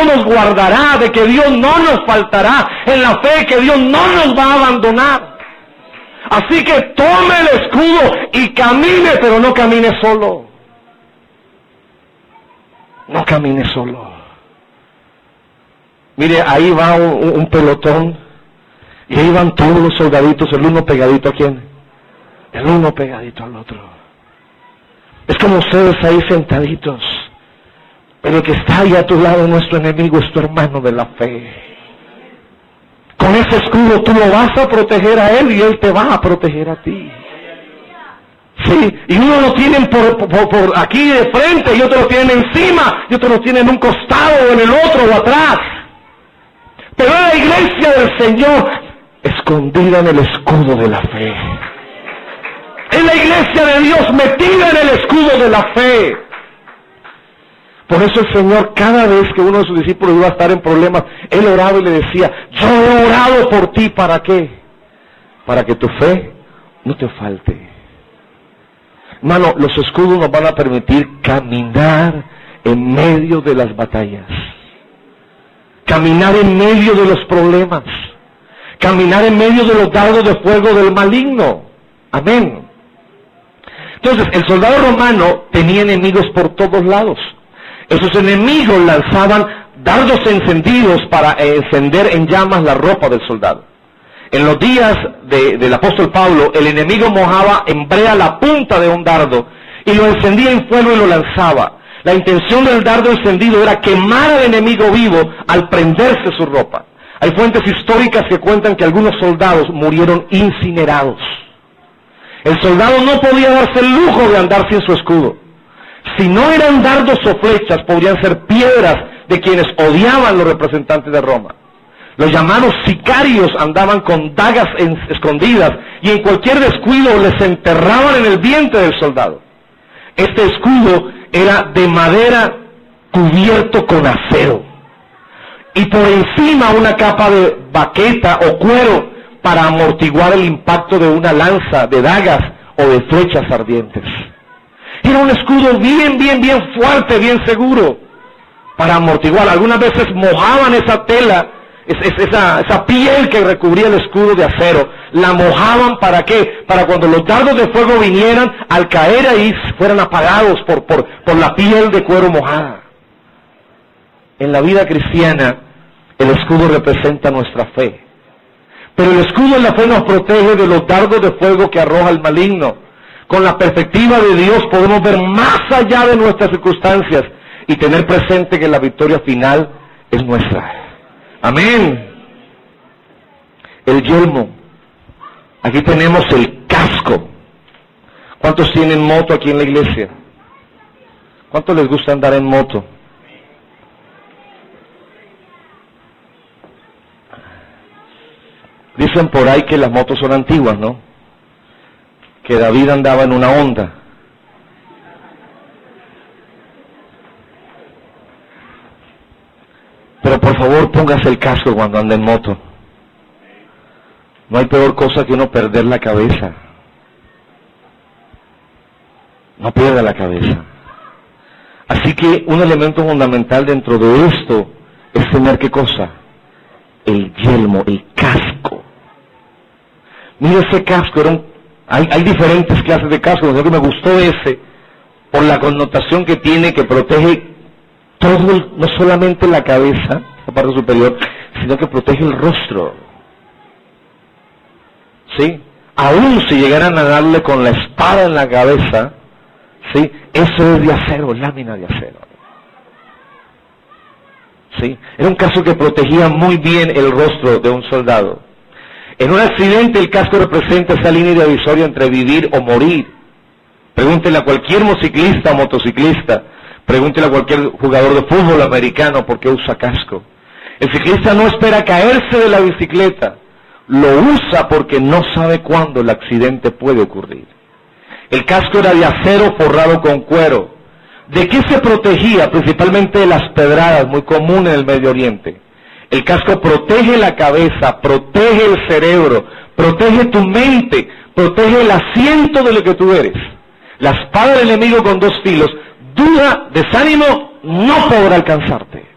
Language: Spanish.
Dios nos guardará, de que Dios no nos faltará, en la fe que Dios no nos va a abandonar. Así que tome el escudo y camine, pero no camine solo. No camine solo. Mire, ahí va un pelotón, y ahí van todos los soldaditos, el uno pegadito a quién, el uno pegadito al otro. Es como ustedes ahí sentaditos, pero el que está ahí a tu lado, nuestro enemigo, es tu hermano de la fe. Con ese escudo tú lo vas a proteger a él y él te va a proteger a ti. Sí, y uno lo tienen por aquí de frente, y otro lo tienen encima, y otro lo tienen en un costado, o en el otro, o atrás. Pero en la iglesia del Señor, escondida en el escudo de la fe. En la iglesia de Dios, metida en el escudo de la fe. Por eso el Señor, cada vez que uno de sus discípulos iba a estar en problemas, Él oraba y le decía, yo he orado por ti, ¿para qué? Para que tu fe no te falte. Hermano, los escudos nos van a permitir caminar en medio de las batallas. Caminar en medio de los problemas. Caminar en medio de los dardos de fuego del maligno. Amén. Entonces, el soldado romano tenía enemigos por todos lados. Esos enemigos lanzaban dardos encendidos para encender en llamas la ropa del soldado. En los días del apóstol Pablo, el enemigo mojaba en brea la punta de un dardo y lo encendía en fuego y lo lanzaba. La intención del dardo encendido era quemar al enemigo vivo al prenderse su ropa. Hay fuentes históricas que cuentan que algunos soldados murieron incinerados. El soldado no podía darse el lujo de andar sin su escudo. Si no eran dardos o flechas, podrían ser piedras de quienes odiaban los representantes de Roma. Los llamados sicarios andaban con dagas escondidas y en cualquier descuido les enterraban en el vientre del soldado. Este escudo era de madera cubierto con acero y por encima una capa de baqueta o cuero para amortiguar el impacto de una lanza, de dagas o de flechas ardientes. Era un escudo bien fuerte, bien seguro para amortiguar. Algunas veces mojaban esa tela, esa piel que recubría el escudo de acero, la mojaban ¿para qué? Para cuando los dardos de fuego vinieran, al caer ahí fueran apagados por la piel de cuero mojada. En la vida cristiana, el escudo representa nuestra fe. Pero el escudo de la fe nos protege de los dardos de fuego que arroja el maligno. Con la perspectiva de Dios podemos ver más allá de nuestras circunstancias y tener presente que la victoria final es nuestra. Amén. El yelmo. Aquí tenemos el casco. ¿Cuántos tienen moto aquí en la iglesia? ¿Cuántos les gusta andar en moto? Dicen por ahí que las motos son antiguas, ¿no? Que David andaba en una Honda. Pero por favor póngase el casco cuando ande en moto. No hay peor cosa que uno perder la cabeza. No pierda la cabeza. Así que un elemento fundamental dentro de esto es tener ¿qué cosa? El yelmo, el casco. Mira ese casco, hay diferentes clases de casco, lo que me gustó ese, por la connotación que tiene, que protege todo, no solamente la cabeza, la parte superior, sino que protege el rostro. ¿Sí? Aún si llegaran a darle con la espada en la cabeza, ¿sí? Eso es de acero, lámina de acero. ¿Sí? Era un casco que protegía muy bien el rostro de un soldado. En un accidente el casco representa esa línea divisoria entre vivir o morir. Pregúntele a cualquier motociclista o motociclista, pregúntele a cualquier jugador de fútbol americano por qué usa casco. El ciclista no espera caerse de la bicicleta, lo usa porque no sabe cuándo el accidente puede ocurrir. El casco era de acero forrado con cuero. ¿De qué se protegía? Principalmente de las pedradas, muy común en el Medio Oriente. El casco protege la cabeza, protege el cerebro, protege tu mente, protege el asiento de lo que tú eres. La espada del enemigo con dos filos, duda, desánimo, no podrá alcanzarte.